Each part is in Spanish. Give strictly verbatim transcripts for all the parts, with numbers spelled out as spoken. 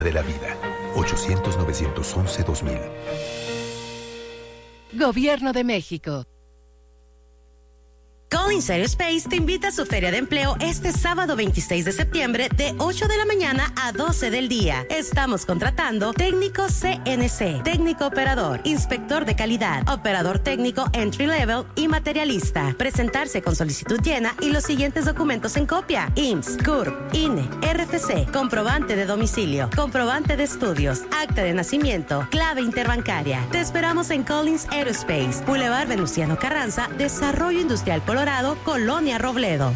de la vida. ochocientos, novecientos once, dos mil. Gobierno de México. Collins Aerospace te invita a su feria de empleo este sábado veintiséis de septiembre de ocho de la mañana a doce del día. Estamos contratando técnico C N C, técnico operador, inspector de calidad, operador técnico entry level y materialista. Presentarse con solicitud llena y los siguientes documentos en copia: I M S S, C U R P, I N E, R F C, comprobante de domicilio, comprobante de estudios, acta de nacimiento, clave interbancaria. Te esperamos en Collins Aerospace, Boulevard Venustiano Carranza, Desarrollo Industrial Colorado, Colonia Robledo.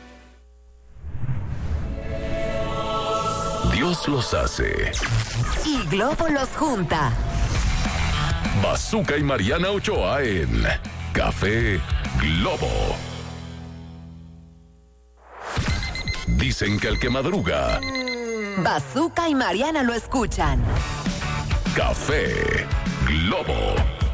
Dios los hace Y Globo los junta. Bazooka y Mariana Ochoa en Café Globo. Dicen que el que madruga, Bazooka y Mariana lo escuchan. Café Globo.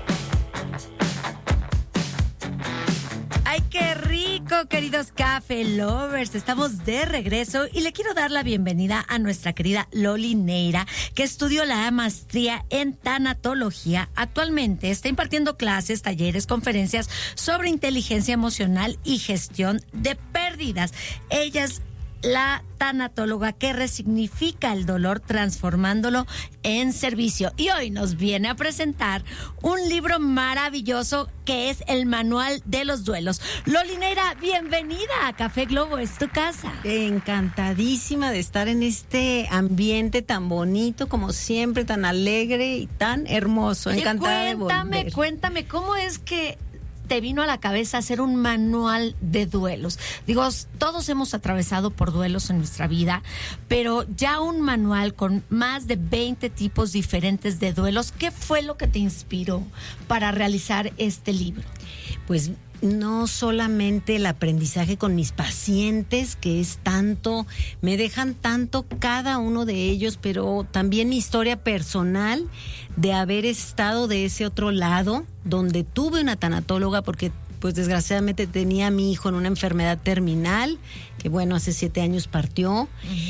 ¡Ay, qué rico, queridos Café Lovers! Estamos de regreso y le quiero dar la bienvenida a nuestra querida Loli Neira, que estudió la maestría en tanatología. Actualmente está impartiendo clases, talleres, conferencias sobre inteligencia emocional y gestión de pérdidas. Ella es la tanatóloga que resignifica el dolor transformándolo en servicio. Y hoy nos viene a presentar un libro maravilloso que es el Manual de los Duelos. Loli Neira, bienvenida a Café Globo, es tu casa. Encantadísima de estar en este ambiente tan bonito, como siempre, tan alegre y tan hermoso. Oye, Encantada de volver. Cuéntame, cuéntame, ¿cómo es que te vino a la cabeza hacer un manual de duelos? Digo, todos hemos atravesado por duelos en nuestra vida, pero ya un manual con más de veinte tipos diferentes de duelos. ¿Qué fue lo que te inspiró para realizar este libro? Pues no solamente el aprendizaje con mis pacientes, que es tanto, me dejan tanto cada uno de ellos, pero también mi historia personal de haber estado de ese otro lado, donde tuve una tanatóloga, porque pues desgraciadamente tenía a mi hijo en una enfermedad terminal, que bueno, hace siete años partió, uh-huh.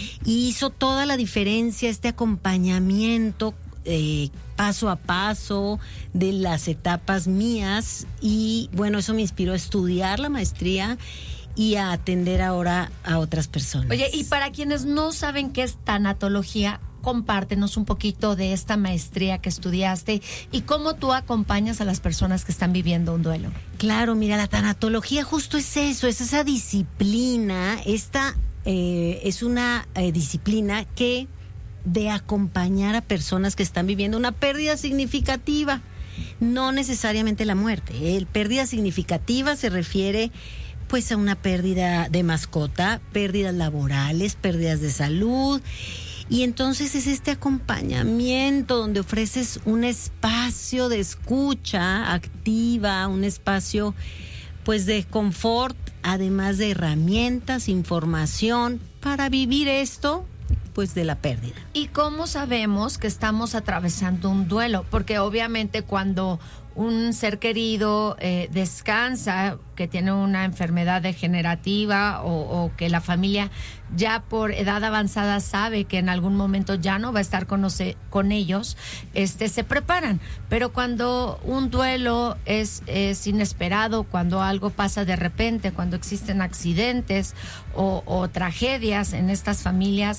Y hizo toda la diferencia este acompañamiento Eh, paso a paso de las etapas mías, y bueno, eso me inspiró a estudiar la maestría y a atender ahora a otras personas. Oye, y para quienes no saben qué es tanatología, compártenos un poquito de esta maestría que estudiaste y cómo tú acompañas a las personas que están viviendo un duelo. Claro, mira, la tanatología justo es eso, es esa disciplina, esta eh, es una eh, disciplina que de acompañar a personas que están viviendo una pérdida significativa, no necesariamente la muerte. El pérdida significativa se refiere pues a una pérdida de mascota, pérdidas laborales, pérdidas de salud, y entonces es este acompañamiento donde ofreces un espacio de escucha activa, un espacio pues de confort, además de herramientas, información para vivir esto pues de la pérdida. ¿Y cómo sabemos que estamos atravesando un duelo? Porque obviamente cuando un ser querido eh, descansa, que tiene una enfermedad degenerativa o, o que la familia ya por edad avanzada sabe que en algún momento ya no va a estar con, los, con ellos, este, se preparan. Pero cuando un duelo es, es inesperado, cuando algo pasa de repente, cuando existen accidentes o, o tragedias en estas familias,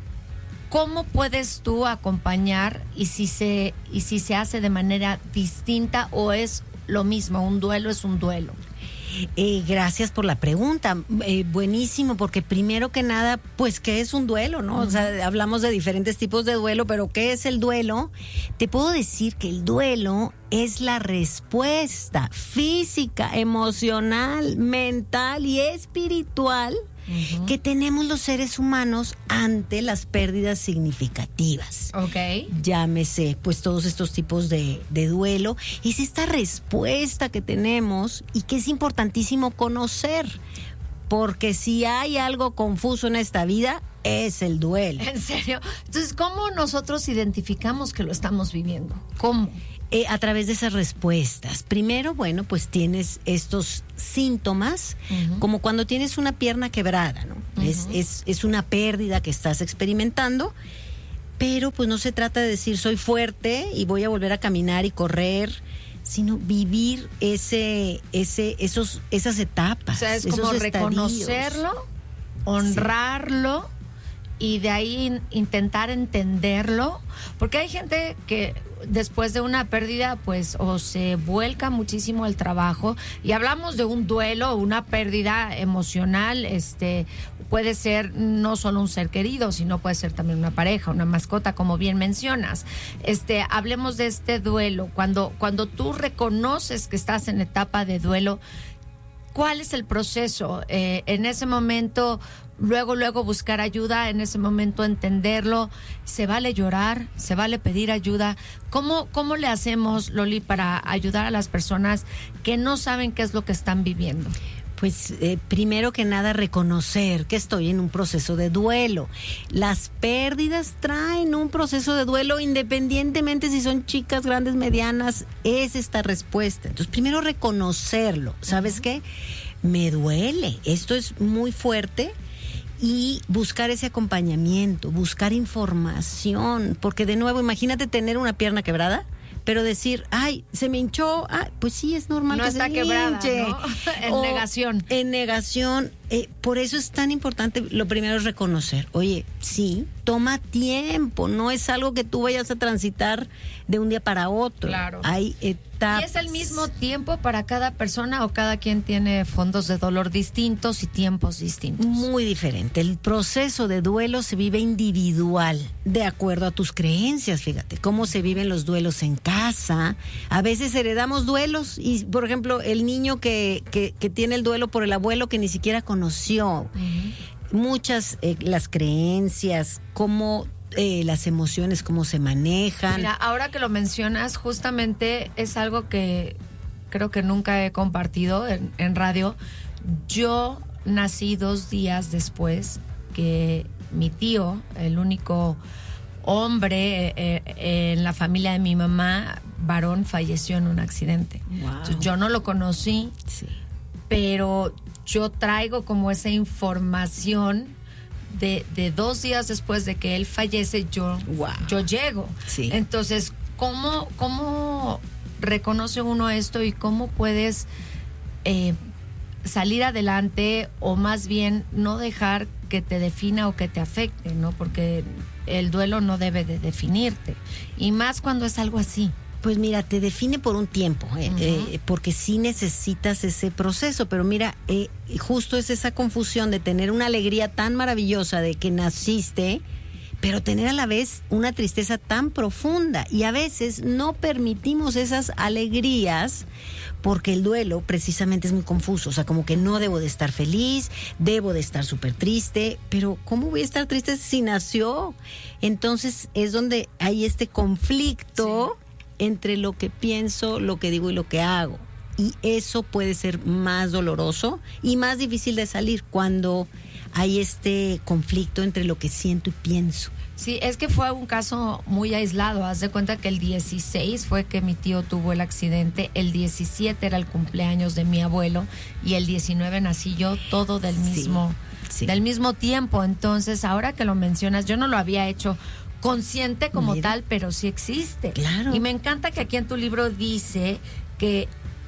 ¿cómo puedes tú acompañar y si se y si se hace de manera distinta o es lo mismo? Un duelo es un duelo. Eh, gracias por la pregunta. Eh, buenísimo, porque primero que nada, pues, ¿qué es un duelo, no? Uh-huh. O sea, hablamos de diferentes tipos de duelo, pero ¿qué es el duelo? Te puedo decir que el duelo es la respuesta física, emocional, mental y espiritual Uh-huh. que tenemos los seres humanos ante las pérdidas significativas. Ok. Llámese, pues, todos estos tipos de, de duelo. Es esta respuesta que tenemos y que es importantísimo conocer, porque si hay algo confuso en esta vida, es el duelo. ¿En serio? Entonces, ¿cómo nosotros identificamos que lo estamos viviendo? ¿Cómo? Eh, a través de esas respuestas. Primero, bueno, pues tienes estos síntomas, uh-huh. como cuando tienes una pierna quebrada, ¿no? Uh-huh. Es, es, es una pérdida que estás experimentando. pero pues no se trata de decir soy fuerte y voy a volver a caminar y correr, sino vivir ese, ese, esos, esas etapas. O sea, es esos como estadios. reconocerlo, honrarlo y de ahí in- intentar entenderlo, porque hay gente que después de una pérdida pues o se vuelca muchísimo al trabajo, y hablamos de un duelo, una pérdida emocional, este puede ser no solo un ser querido, sino puede ser también una pareja, una mascota, como bien mencionas. Este, hablemos de este duelo, cuando cuando tú reconoces que estás en etapa de duelo, ¿cuál es el proceso? Eh, en ese momento, luego, luego buscar ayuda, en ese momento entenderlo, ¿se vale llorar? ¿Se vale pedir ayuda? ¿Cómo, cómo le hacemos, Loli, para ayudar a las personas que no saben qué es lo que están viviendo? Pues eh, primero que nada reconocer que estoy en un proceso de duelo. Las pérdidas traen un proceso de duelo independientemente si son chicas, grandes, medianas, es esta respuesta. Entonces primero reconocerlo, ¿sabes qué? Me duele, esto es muy fuerte, y buscar ese acompañamiento, buscar información, porque de nuevo imagínate tener una pierna quebrada, pero decir, ay, se me hinchó, ah, pues sí, es normal No que está se quebrada, hinche. ¿no? En O negación. En negación. Eh, por eso es tan importante, lo primero es reconocer, oye, sí, toma tiempo, no es algo que tú vayas a transitar de un día para otro. Claro. Hay etapas. ¿Y es el mismo tiempo para cada persona o cada quien tiene fondos de dolor distintos y tiempos distintos? Muy diferente. El proceso de duelo se vive individual, de acuerdo a tus creencias, fíjate, cómo se viven los duelos en casa. A veces heredamos duelos y, por ejemplo, el niño que, que, que tiene el duelo por el abuelo que ni siquiera conoció. Uh-huh. Muchas, eh, las creencias, cómo eh, las emociones, cómo se manejan. Mira, ahora que lo mencionas, justamente es algo que creo que nunca he compartido en, en radio. Yo nací dos días después que mi tío, el único hombre eh, eh, en la familia de mi mamá, varón, falleció en un accidente. Wow. Entonces, yo no lo conocí, Sí. pero yo traigo como esa información de, de dos días después de que él fallece, yo, Wow. yo llego. Sí. Entonces, ¿cómo, cómo reconoce uno esto y cómo puedes eh, salir adelante, o más bien no dejar que te defina o que te afecte, ¿no? Porque el duelo no debe de definirte, y más cuando es algo así. Pues mira, te define por un tiempo, eh, Uh-huh. eh, porque sí necesitas ese proceso, pero mira, eh, justo es esa confusión de tener una alegría tan maravillosa de que naciste, pero tener a la vez una tristeza tan profunda, y a veces no permitimos esas alegrías porque el duelo precisamente es muy confuso, o sea, como que no debo de estar feliz, debo de estar súper triste, pero ¿cómo voy a estar triste si nació? Entonces es donde hay este conflicto. Sí. Entre lo que pienso, lo que digo y lo que hago. Y eso puede ser más doloroso y más difícil de salir cuando hay este conflicto entre lo que siento y pienso. Sí, es que fue un caso muy aislado. Haz de cuenta que el dieciséis fue que mi tío tuvo el accidente, el diecisiete era el cumpleaños de mi abuelo y el diecinueve nací yo, todo del mismo, sí, sí. del mismo tiempo. Entonces, ahora que lo mencionas, yo no lo había hecho consciente como Mira. tal, pero sí existe. Claro. Y me encanta que aquí en tu libro dice que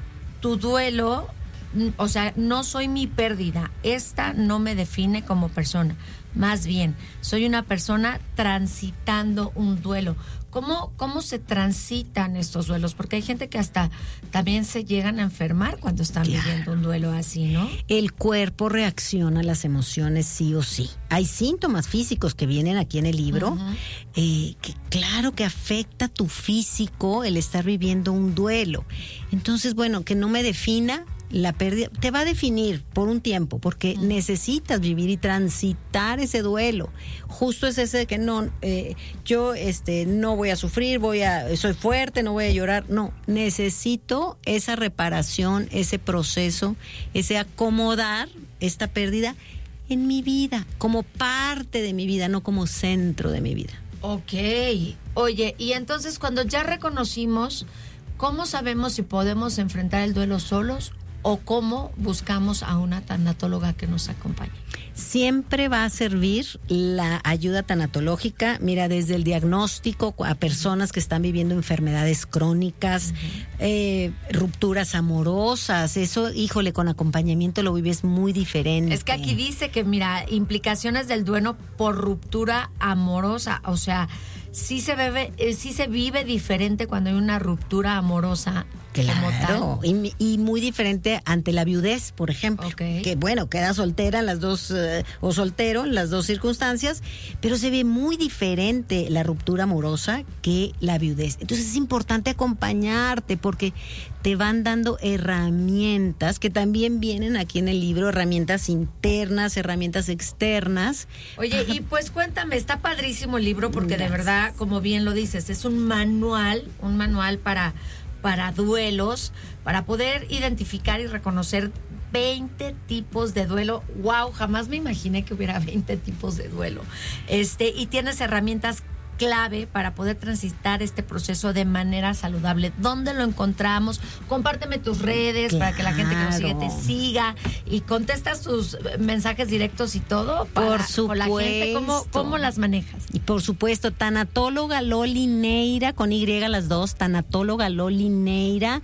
tu duelo, o sea, no soy mi pérdida, esta no me define como persona, más bien, soy una persona transitando un duelo. ¿Cómo, cómo se transitan estos duelos? Porque hay gente que hasta también se llegan a enfermar cuando están claro. viviendo un duelo así, ¿no? El cuerpo reacciona a las emociones sí o sí. Hay síntomas físicos que vienen aquí en el libro, uh-huh. eh, que claro que afecta tu físico el estar viviendo un duelo. Entonces, bueno, que no me defina la pérdida, te va a definir por un tiempo, porque uh-huh. necesitas vivir y transitar ese duelo. Justo es ese de que no, eh, yo este no voy a sufrir, voy a, soy fuerte, no voy a llorar. No, necesito esa reparación, ese proceso, ese acomodar esta pérdida en mi vida, como parte de mi vida, no como centro de mi vida. Ok. Oye, y entonces cuando ya reconocimos, ¿cómo sabemos si podemos enfrentar el duelo solos o cómo buscamos a una tanatóloga que nos acompañe? Siempre va a servir la ayuda tanatológica, mira, desde el diagnóstico a personas que están viviendo enfermedades crónicas, uh-huh. eh, rupturas amorosas, eso, híjole, con acompañamiento lo vives muy diferente. Es que aquí dice que, mira, implicaciones del duelo por ruptura amorosa, o sea, sí se vive, eh, sí se vive diferente cuando hay una ruptura amorosa. Claro, y, y muy diferente ante la viudez, por ejemplo, okay. que bueno, queda soltera en las dos, eh, o soltero en las dos circunstancias, pero se ve muy diferente la ruptura amorosa que la viudez. Entonces es importante acompañarte porque te van dando herramientas que también vienen aquí en el libro, herramientas internas, herramientas externas. Oye, y pues cuéntame, está padrísimo el libro porque Gracias. De verdad, como bien lo dices, es un manual, un manual para... para duelos, para poder identificar y reconocer veinte tipos de duelo. Wow, jamás me imaginé que hubiera veinte tipos de duelo. Este, y tienes herramientas clave para poder transitar este proceso de manera saludable. ¿Dónde lo encontramos? Compárteme tus redes claro. para que la gente que nos sigue te siga y contestas tus mensajes directos y todo. Para, por supuesto. Con la gente. ¿Cómo, ¿Cómo las manejas? Y por supuesto, tanatóloga Loli Neira, con Y las dos, tanatóloga Loli Neira.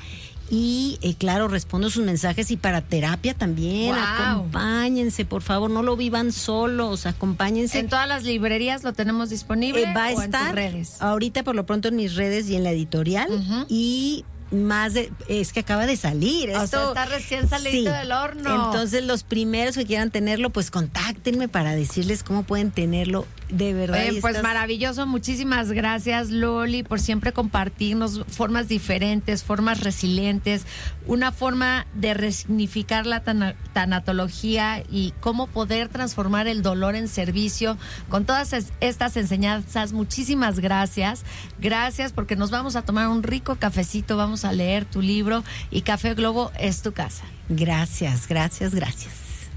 Y eh, claro, respondo sus mensajes y para terapia también. Wow. Acompáñense, por favor, no lo vivan solos, acompáñense. En todas las librerías lo tenemos disponible. Eh, va a o estar en tus redes. Ahorita por lo pronto en mis redes y en la editorial. Uh-huh. Y más de, es que acaba de salir. O Esto, sea, está recién salido sí. del horno. Entonces los primeros que quieran tenerlo, pues contáctenme para decirles cómo pueden tenerlo. De verdad. Oye, pues estas... maravilloso, muchísimas gracias Loli por siempre compartirnos formas diferentes, formas resilientes, una forma de resignificar la tan- tanatología y cómo poder transformar el dolor en servicio con todas es- estas enseñanzas. Muchísimas gracias, gracias porque nos vamos a tomar un rico cafecito, vamos a leer tu libro y Café Globo es tu casa. Gracias, gracias, gracias.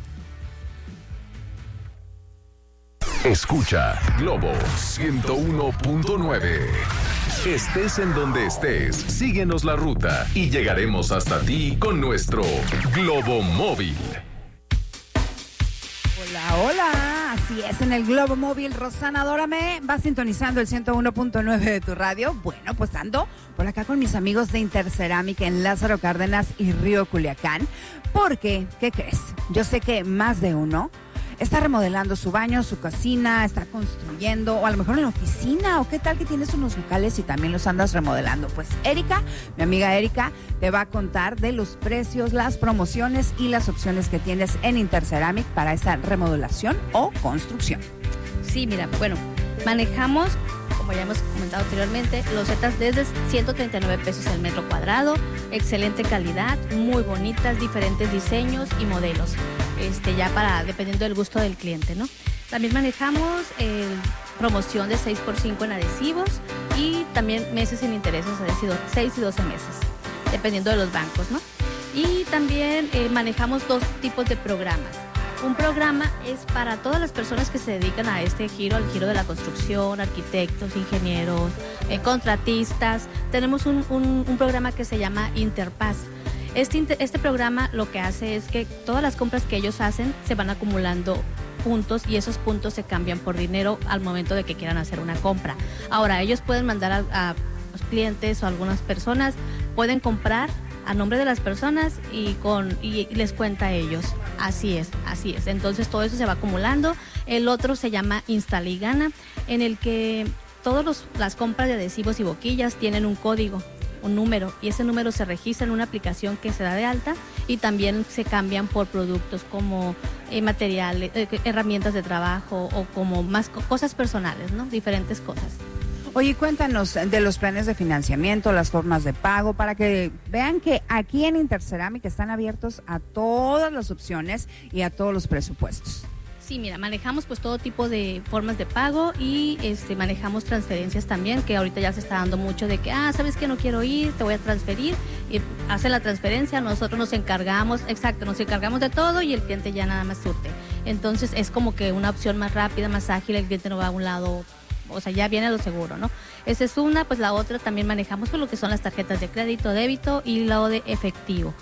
Escucha Globo ciento uno punto nueve. Estés en donde estés, síguenos la ruta y llegaremos hasta ti con nuestro Globo Móvil. Hola, hola, así es, en el Globo Móvil, Rosana Adórame, va sintonizando el ciento uno punto nueve de tu radio. Bueno, pues ando por acá con mis amigos de Intercerámica en Lázaro Cárdenas y Río Culiacán, porque, ¿qué crees? Yo sé que más de uno está remodelando su baño, su cocina, está construyendo, o a lo mejor en la oficina, o qué tal que tienes unos locales y también los andas remodelando. Pues Erika, mi amiga Erika, te va a contar de los precios, las promociones y las opciones que tienes en Interceramic para esa remodelación o construcción. Sí, mira, bueno, manejamos, como ya hemos comentado anteriormente, los setas desde ciento treinta y nueve pesos el metro cuadrado, excelente calidad, muy bonitas, diferentes diseños y modelos. Este, ya para, dependiendo del gusto del cliente, ¿no? También manejamos eh, promoción de seis por cinco en adhesivos y también meses sin intereses, es decir, seis y doce meses, dependiendo de los bancos, ¿no? Y también eh, manejamos dos tipos de programas. Un programa es para todas las personas que se dedican a este giro, al giro de la construcción, arquitectos, ingenieros, eh, contratistas. Tenemos un, un, un programa que se llama Interpaz. Este, este programa lo que hace es que todas las compras que ellos hacen se van acumulando puntos y esos puntos se cambian por dinero al momento de que quieran hacer una compra. Ahora, ellos pueden mandar a, a los clientes o a algunas personas, pueden comprar a nombre de las personas y, con, y, y les cuenta a ellos. Así es, así es. Entonces todo eso se va acumulando. El otro se llama Instala y Gana, en el que todas las compras de adhesivos y boquillas tienen un código, un número, y ese número se registra en una aplicación que se da de alta y también se cambian por productos como eh, materiales, eh, herramientas de trabajo o como más co- cosas personales, ¿no? Diferentes cosas. Oye, cuéntanos de los planes de financiamiento, las formas de pago, para que vean que aquí en Intercerámica están abiertos a todas las opciones y a todos los presupuestos. Sí, mira, manejamos pues todo tipo de formas de pago y este manejamos transferencias también, que ahorita ya se está dando mucho de que, ah, ¿sabes qué? No quiero ir, te voy a transferir, y hace la transferencia, nosotros nos encargamos, exacto, nos encargamos de todo y el cliente ya nada más surte. Entonces es como que una opción más rápida, más ágil, el cliente no va a un lado, o sea, ya viene a lo seguro, ¿no? Esa es una, pues la otra también manejamos pues lo que son las tarjetas de crédito, débito y lo de efectivo.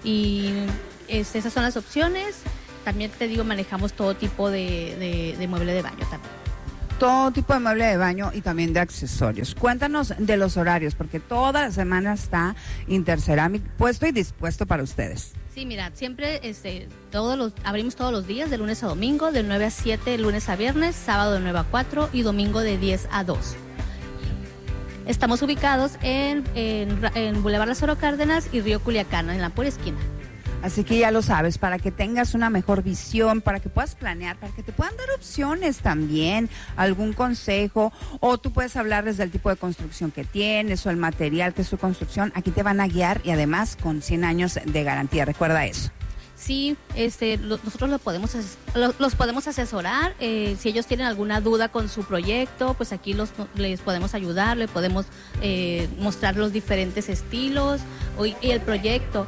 Y este, esas son las opciones. También te digo, manejamos todo tipo de, de, de mueble de baño también. Todo tipo de mueble de baño y también de accesorios. Cuéntanos de los horarios, porque toda la semana está Interceramic puesto y dispuesto para ustedes. Sí, mira, siempre este, todos los, abrimos todos los días, de lunes a domingo, de nueve a siete, lunes a viernes, sábado de nueve a cuatro y domingo de diez a dos. Estamos ubicados en, en, en Boulevard Lázaro Cárdenas y Río Culiacán, en la pura esquina. Así que ya lo sabes, para que tengas una mejor visión, para que puedas planear, para que te puedan dar opciones también, algún consejo, o tú puedes hablarles del tipo de construcción que tienes o el material que es tu construcción. Aquí te van a guiar y además con cien años de garantía, recuerda eso. Sí, este, lo, nosotros lo podemos ases- lo, los podemos asesorar. Eh, si ellos tienen alguna duda con su proyecto, pues aquí los, les podemos ayudar, les podemos eh, mostrar los diferentes estilos o, y el proyecto.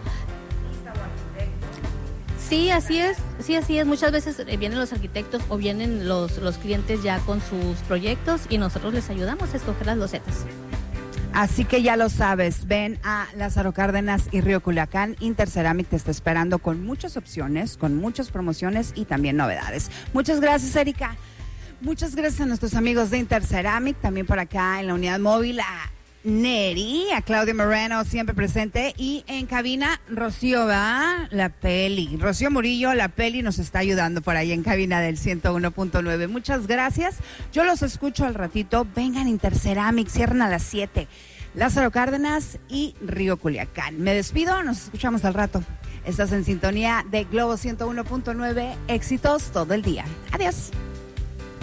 Sí, así es, sí, así es. Muchas veces eh, vienen los arquitectos o vienen los, los clientes ya con sus proyectos y nosotros les ayudamos a escoger las losetas. Así que ya lo sabes, ven a Lázaro Cárdenas y Río Culiacán. Interceramic te está esperando con muchas opciones, con muchas promociones y también novedades. Muchas gracias, Erika. Muchas gracias a nuestros amigos de Interceramic, también por acá en la unidad móvil a Neri, a Claudia Moreno, siempre presente, y en cabina Rocío, ¿va? La Peli. Rocío Murillo, la Peli, nos está ayudando por ahí en cabina del ciento uno punto nueve. Muchas gracias. Yo los escucho al ratito. Vengan Interceramic, cierran a las siete. Lázaro Cárdenas y Río Culiacán. Me despido, nos escuchamos al rato. Estás en sintonía de Globo ciento uno punto nueve, éxitos todo el día. Adiós.